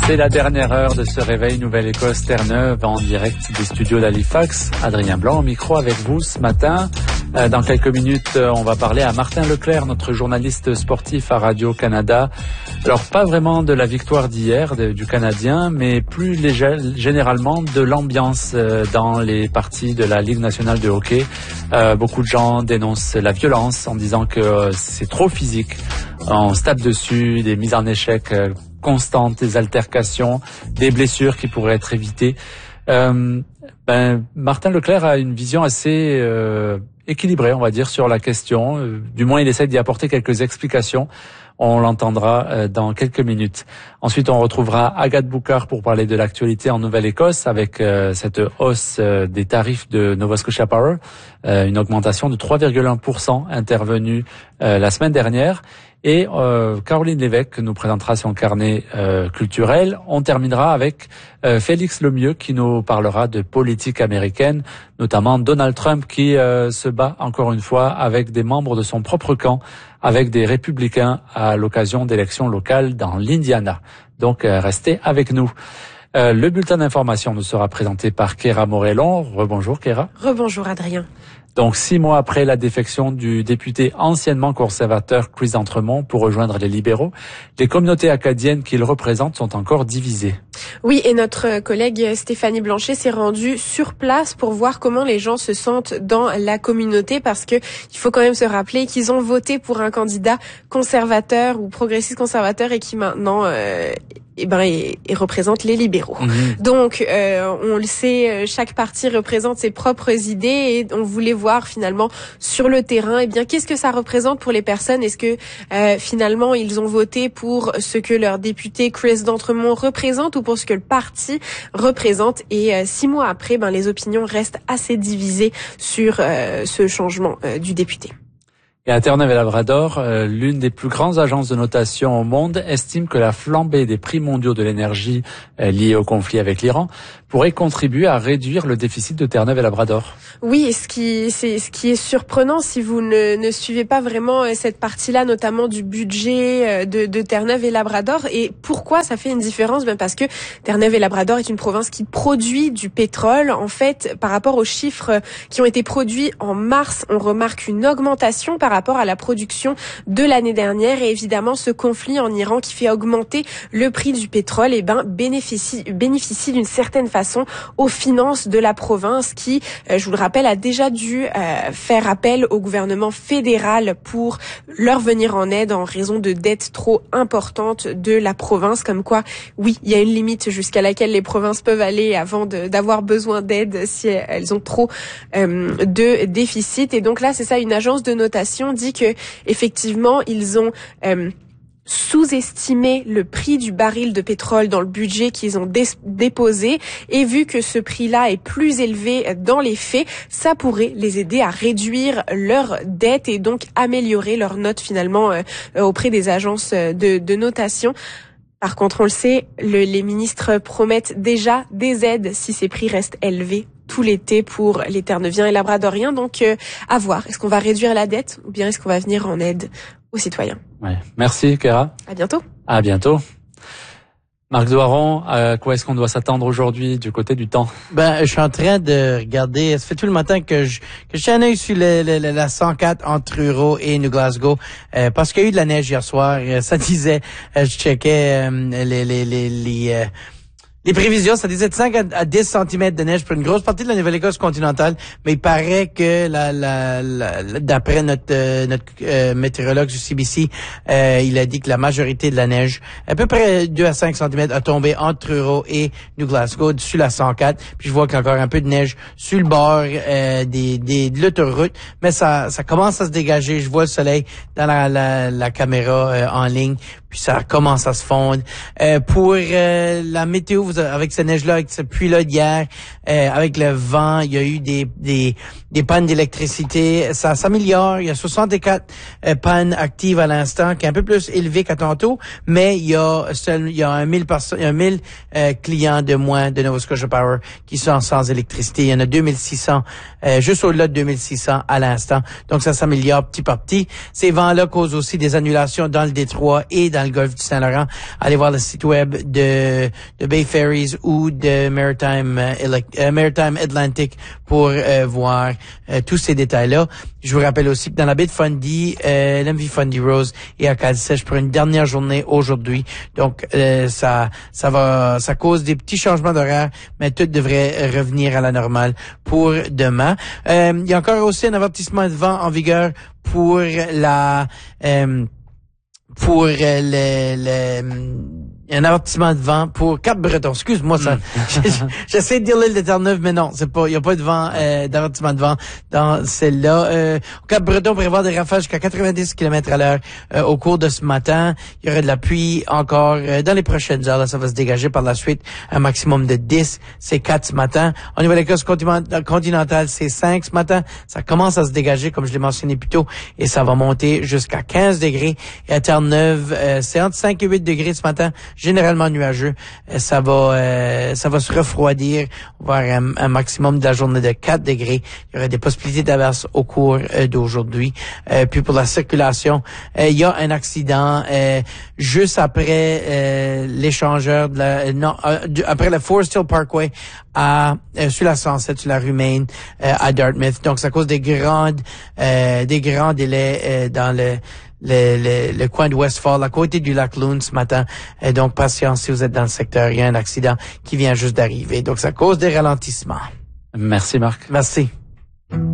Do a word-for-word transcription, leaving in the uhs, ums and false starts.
C'est la dernière heure de ce réveil Nouvelle-Écosse Terre-Neuve en direct des studios d'Halifax. Adrien Blanc au micro avec vous ce matin. Euh, dans quelques minutes, on va parler à Martin Leclerc, notre journaliste sportif à Radio-Canada. Alors, pas vraiment de la victoire d'hier de, du Canadien, mais plus léger, généralement de l'ambiance euh, dans les parties de la Ligue nationale de hockey. Euh, beaucoup de gens dénoncent la violence en disant que euh, c'est trop physique. On se tape dessus, des mises en échec euh, constantes, des altercations, des blessures qui pourraient être évitées. Euh, ben, Martin Leclerc a une vision assez euh, équilibrée, on va dire, sur la question. Euh, du moins, il essaie d'y apporter quelques explications. On l'entendra euh, dans quelques minutes. Ensuite, on retrouvera Agathe Boucard pour parler de l'actualité en Nouvelle-Écosse avec euh, cette hausse euh, des tarifs de Nova Scotia Power, euh, une augmentation de trois virgule un pour cent intervenue euh, la semaine dernière. Et euh, Caroline Lévesque nous présentera son carnet euh, culturel. On terminera avec euh, Félix Lemieux qui nous parlera de politique américaine, notamment Donald Trump qui euh, se bat encore une fois avec des membres de son propre camp, avec des républicains à l'occasion d'élections locales dans l'Indiana. Donc euh, restez avec nous. Euh, le bulletin d'information nous sera présenté par Kéra Morellon. Rebonjour Kéra. Rebonjour Adrien. Donc, six mois après la défection du député anciennement conservateur Chris D'Entremont pour rejoindre les libéraux, les communautés acadiennes qu'il représente sont encore divisées. Oui, et notre collègue Stéphanie Blanchet s'est rendue sur place pour voir comment les gens se sentent dans la communauté, parce que il faut quand même se rappeler qu'ils ont voté pour un candidat conservateur ou progressiste conservateur et qui maintenant euh, eh ben, et, et représente les libéraux. Mmh. Donc, euh, on le sait, chaque parti représente ses propres idées et on voulait voir finalement sur le terrain, eh bien, qu'est-ce que ça représente pour les personnes? Est-ce que euh, finalement ils ont voté pour ce que leur député Chris D'Entremont représente ou pour ce que le parti représente? Et euh, six mois après, ben, les opinions restent assez divisées sur euh, ce changement euh, du député. Et à Terre-Neuve et Labrador, euh, l'une des plus grandes agences de notation au monde estime que la flambée des prix mondiaux de l'énergie euh, liée au conflit avec l'Iran pourrait contribuer à réduire le déficit de Terre-Neuve et Labrador. Oui, ce qui, c'est, ce qui est surprenant si vous ne, ne suivez pas vraiment cette partie-là, notamment du budget de, de Terre-Neuve et Labrador. Et pourquoi ça fait une différence? Ben parce que Terre-Neuve et Labrador est une province qui produit du pétrole. En fait, par rapport aux chiffres qui ont été produits en mars, on remarque une augmentation par rapport à la production de l'année dernière. Et évidemment, ce conflit en Iran qui fait augmenter le prix du pétrole, eh ben, bénéficie, bénéficie d'une certaine façon aux finances de la province qui, euh, je vous le rappelle, a déjà dû euh, faire appel au gouvernement fédéral pour leur venir en aide en raison de dettes trop importantes de la province. Comme quoi, oui, il y a une limite jusqu'à laquelle les provinces peuvent aller avant de, d'avoir besoin d'aide si elles ont trop euh, de déficit. Et donc là, c'est ça, une agence de notation dit que effectivement, ils ont euh, sous-estimé le prix du baril de pétrole dans le budget qu'ils ont dé- déposé, et vu que ce prix-là est plus élevé dans les faits, ça pourrait les aider à réduire leurs dettes et donc améliorer leurs notes finalement euh, auprès des agences de, de notation. Par contre, on le sait, le, les ministres promettent déjà des aides si ces prix restent élevés tout l'été pour les Terre-Neuviens et Labradoriens. Donc, euh, à voir. Est-ce qu'on va réduire la dette ou bien est-ce qu'on va venir en aide aux citoyens? Ouais. Merci, Kéra. À bientôt. À bientôt. Marc Doiron, à quoi est-ce qu'on doit s'attendre aujourd'hui du côté du temps? Ben, je suis en train de regarder. Ça fait tout le matin que je que je tiens un œil sur le, le, le, la cent quatre entre Truro et New Glasgow euh, parce qu'il y a eu de la neige hier soir. Ça disait, euh, je checkais euh, les les les les euh, Les prévisions, ça disait de cinq à dix centimètres de neige pour une grosse partie de la Nouvelle-Écosse continentale, mais il paraît que la, la, la, d'après notre euh, notre euh, météorologue du C B C, euh, il a dit que la majorité de la neige, à peu près deux à cinq centimètres, a tombé entre Truro et New Glasgow, sur la cent quatre. Puis je vois qu'il y a encore un peu de neige sur le bord euh, des, des de l'autoroute, mais ça ça commence à se dégager. Je vois le soleil dans la la, la caméra euh, en ligne, puis ça commence à se fondre. Euh, pour euh, la météo, vous cause, avec cette neige-là, avec cette pluie-là d'hier, euh, avec le vent, il y a eu des des, des pannes d'électricité. Ça s'améliore. Il y a soixante-quatre euh, pannes actives à l'instant, qui est un peu plus élevé qu'à tantôt, mais il y a seul, il y a un mille personnes, un mille euh, clients de moins de Nova Scotia Power qui sont sans électricité. Il y en a deux mille six cents, euh, juste au-delà de deux mille six cents à l'instant. Donc ça s'améliore petit par petit. Ces vents-là causent aussi des annulations dans le Détroit et dans le golfe du Saint-Laurent. Allez voir le site web de, de Bay Ferries ou de Maritime, euh, Maritime Atlantic pour euh, voir euh, tous ces détails-là. Je vous rappelle aussi que dans la baie de Fundy, euh, l'M V Fundy Rose est à Calsèche pour une dernière journée aujourd'hui. Donc euh, ça ça va ça cause des petits changements d'horaire, mais tout devrait revenir à la normale pour demain. Euh, il y a encore aussi un avertissement de vent en vigueur pour la euh, pour le, le un avertissement de vent pour Cap-Breton. Excuse-moi, ça. J'essaie de dire l'île de Terre-Neuve, mais non, c'est pas, il y a pas de vent, euh, d'avertissement de vent dans celle-là. Euh, au Cap-Breton, on pourrait voir des rafales jusqu'à quatre-vingt-dix kilomètres à l'heure euh, au cours de ce matin. Il y aurait de la pluie encore euh, dans les prochaines heures. Là, ça va se dégager par la suite. Un maximum de dix, c'est quatre ce matin. Au niveau de l'Écosse continentale, c'est cinq ce matin. Ça commence à se dégager, comme je l'ai mentionné plus tôt, et ça va monter jusqu'à quinze degrés. Et à Terre-Neuve, euh, c'est entre cinq et huit degrés ce matin. Généralement nuageux, ça va euh, ça va se refroidir, on va avoir un, un maximum de la journée de quatre degrés. Il y aurait des possibilités d'averse au cours euh, d'aujourd'hui. Euh, puis pour la circulation, euh, il y a un accident euh, juste après euh, l'échangeur de la non euh, du, après le Forest Hill Parkway à euh, sur la cent sept sur la rue Main euh, à Dartmouth. Donc ça cause des grandes euh, des grands délais euh, dans le Le, le, le coin de Westfall, à côté du lac Loon ce matin. Et donc, patience si vous êtes dans le secteur. Il y a un accident qui vient juste d'arriver. Donc, ça cause des ralentissements. Merci, Marc. Merci.